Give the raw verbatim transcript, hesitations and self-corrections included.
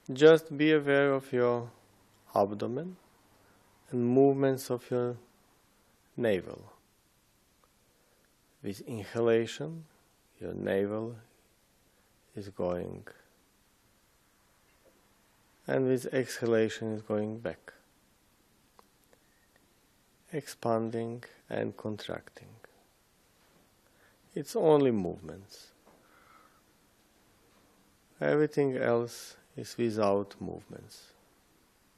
Just be aware of your abdomen and movements of your navel. With inhalation, your navel is going, and with exhalation is going back, expanding and contracting. It's only movements. Everything else is without movements.